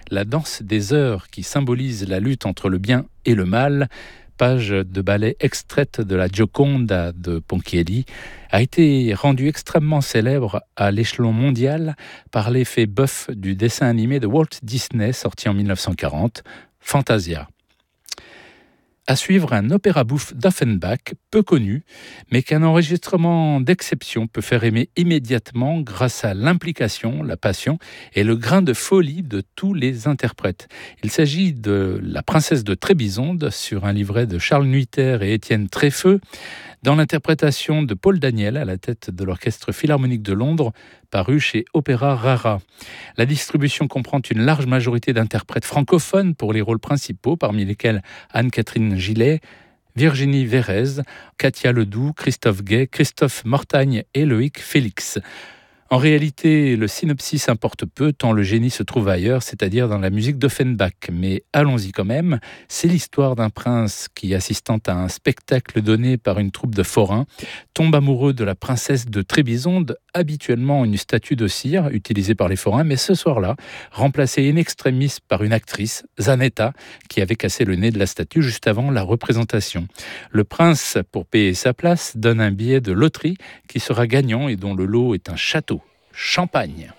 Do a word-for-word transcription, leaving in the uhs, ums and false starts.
La danse des heures qui symbolise la lutte entre le bien et le mal, page de ballet extraite de la Gioconda de Ponchielli, a été rendue extrêmement célèbre à l'échelon mondial par l'effet bœuf du dessin animé de Walt Disney sorti en mille neuf cent quarante, Fantasia. À suivre, un opéra bouffe d'Offenbach, peu connu, mais qu'un enregistrement d'exception peut faire aimer immédiatement grâce à l'implication, la passion et le grain de folie de tous les interprètes. Il s'agit de La Princesse de Trébizonde sur un livret de Charles Nuiter et Étienne Tréfeux, dans l'interprétation de Paul Daniel à la tête de l'Orchestre Philharmonique de Londres, paru chez Opéra Rara. La distribution comprend une large majorité d'interprètes francophones pour les rôles principaux, parmi lesquels Anne-Catherine Gillet, Virginie Vérez, Katia Ledoux, Christophe Gay, Christophe Mortagne et Loïc Félix. En réalité, le synopsis importe peu tant le génie se trouve ailleurs, c'est-à-dire dans la musique d'Offenbach. Mais allons-y quand même, c'est l'histoire d'un prince qui, assistant à un spectacle donné par une troupe de forains, tombe amoureux de la princesse de Trébizonde, habituellement une statue de cire utilisée par les forains, mais ce soir-là, remplacée in extremis par une actrice, Zanetta, qui avait cassé le nez de la statue juste avant la représentation. Le prince, pour payer sa place, donne un billet de loterie qui sera gagnant et dont le lot est un château. Champagne.